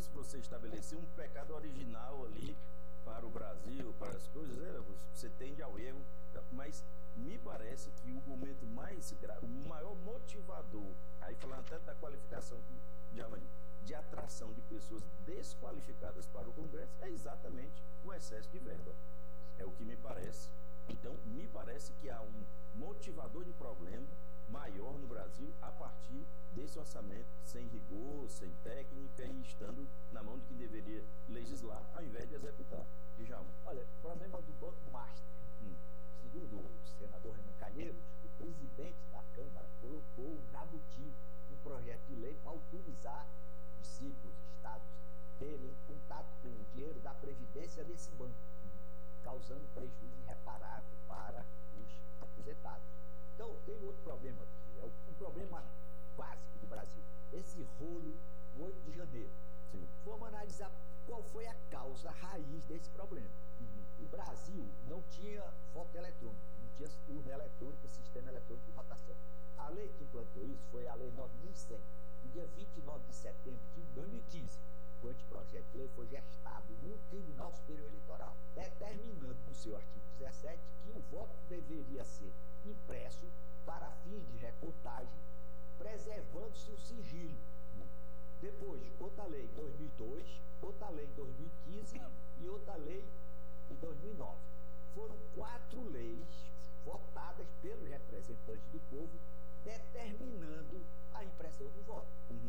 difícil você estabelecer um pecado original ali para o Brasil, para as coisas, você tende ao erro, mas me parece que o momento mais grave, o maior motivador, aí falando até da qualificação de atração de pessoas desqualificadas para o Congresso, é exatamente o excesso de verba. É o que me parece. Então, me parece que há um motivador de problema maior no Brasil a partir desse orçamento sem rigor, sem técnica e estando na mão de quem deveria legislar ao invés de executar. Djalma. Olha, o problema do Banco Master, segundo o senador Renan Calheiros, o presidente da Câmara colocou um jabuti no projeto de lei para autorizar municípios, estados terem contato com o dinheiro da Previdência desse banco, causando prejuízo irreparável para os aposentados. Então, tem outro problema aqui, é um problema básico do Brasil, esse rolo do 8 de janeiro. Sim. Vamos analisar qual foi a causa raiz desse problema. O Brasil não tinha voto eletrônico, não tinha urna eletrônica, sistema eletrônico de votação. A lei que implantou isso foi a Lei 9.100, no dia 29 de setembro de 2015. O anteprojeto de lei foi gestado no Tribunal Superior Eleitoral, determinando no seu artigo 17 que o voto deveria ser impresso para fins de recontagem, preservando-se o sigilo. Depois, outra lei em 2002, outra lei em 2015 e outra lei em 2009. Foram 4 leis votadas pelos representantes do povo, determinando a impressão do voto.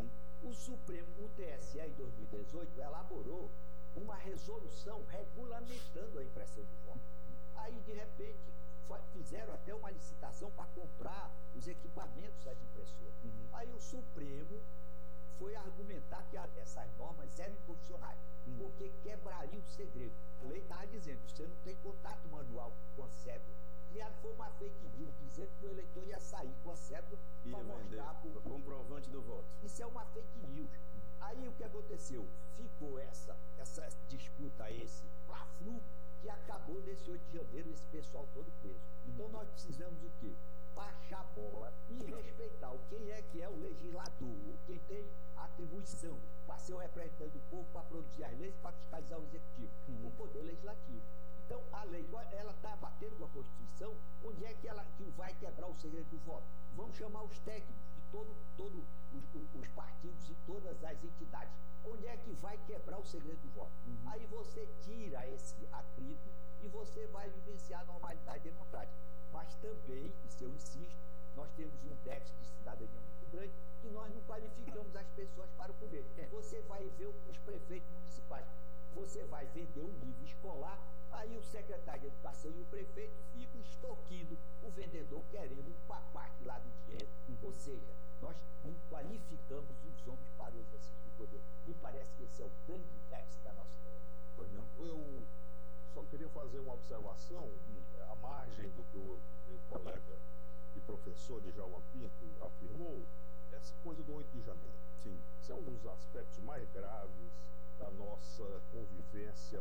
O Supremo, o TSE, em 2018, elaborou uma resolução regulamentando a impressão do voto. Aí, de repente, fizeram até uma licitação para comprar os equipamentos das impressoras. Aí o Supremo foi argumentar que essas normas eram inconstitucionais, porque quebrariam o segredo. A lei estava dizendo, você não tem contato manual com a cédula. Criado foi uma fake news, dizendo que o eleitor ia sair com a cédula para mostrar o comprovante do voto. Isso é uma fake news. Aí o que aconteceu? Ficou essa disputa, esse fla-flu, que acabou nesse 8 de janeiro, esse pessoal todo preso. Então nós precisamos o quê? Baixar a bola e respeitar quem é que é o legislador, quem tem atribuição para ser o representante do povo, para produzir as leis, para fiscalizar o executivo, o poder legislativo. Então, a lei, ela está batendo com a Constituição, onde é que ela vai quebrar o segredo do voto? Vamos chamar os técnicos de todos os partidos e todas as entidades. Onde é que vai quebrar o segredo do voto? Aí você tira esse atrito e você vai vivenciar a normalidade democrática. Mas também, isso eu insisto, nós temos um déficit de cidadania muito grande que nós não qualificamos as pessoas para o poder. Você vai ver os prefeitos municipais, você vai vender um livro escolar, aí o secretário de Educação e o prefeito ficam extorquindo o vendedor, querendo uma parte lá do dinheiro. Ou seja, nós não qualificamos os homens para o exercício do poder. Me parece que esse é o grande déficit da nossa história. Eu só queria fazer uma observação à margem do que o meu colega e professor Djalma Pinto afirmou, essa coisa do 8 de janeiro. Sim. Isso é um dos aspectos mais graves da nossa convivência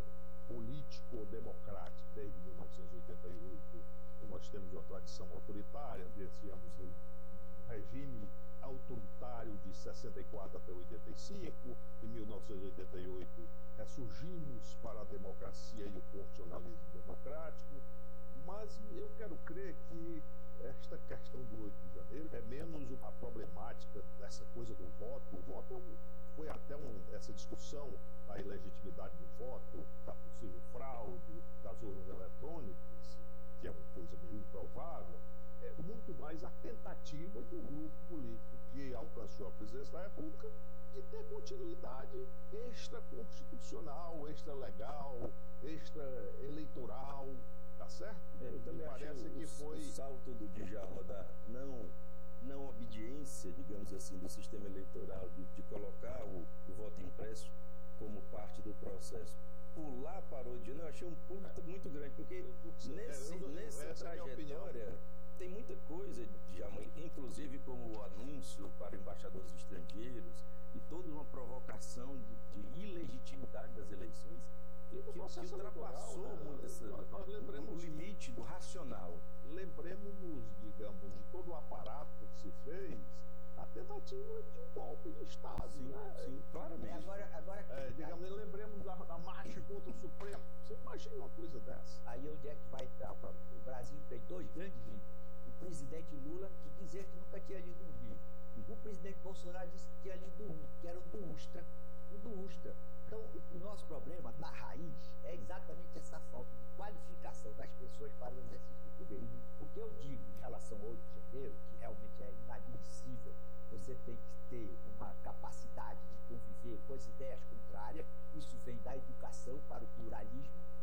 político-democrática desde 1988. Nós temos uma tradição autoritária, vivenciamos um regime autoritário de 64 até 85, em 1988 ressurgimos para a democracia e o constitucionalismo democrático, mas eu quero crer que esta questão do 8 de janeiro é menos a problemática dessa coisa do voto. O voto foi até essa discussão da ilegitimidade do voto, da possível fraude, das urnas eletrônicas, que é uma coisa meio improvável, é muito mais a tentativa de um grupo político que alcançou a presidência da República de ter continuidade extraconstitucional, extralegal, extraeleitoral, tá certo? Eu também parece que foi o salto do Djalma da não obediência, digamos assim, do sistema eleitoral, de colocar o voto impresso como parte do processo. Pular para o dia, eu achei um pulo muito grande, porque nessa trajetória tem muita coisa, inclusive como o anúncio para embaixadores estrangeiros e toda uma provocação de ilegitimidade das eleições que ultrapassou muito o limite do racional. Lembremos-nos, digamos, de todo o aparato que se fez, a tentativa de um golpe de Estado. Sim, né? Sim, claramente. Agora grandes livros. O presidente Lula, que dizia que nunca tinha lido um livro. O presidente Bolsonaro disse que tinha lido um, que era o do Ustra. Então, o nosso problema, na raiz, é exatamente essa falta de qualificação das pessoas para o exercício do poder. O que eu digo em relação ao 8 de janeiro, que realmente é inadmissível, você tem que ter uma capacidade de conviver com as ideias contrárias, isso vem da educação para o pluralismo,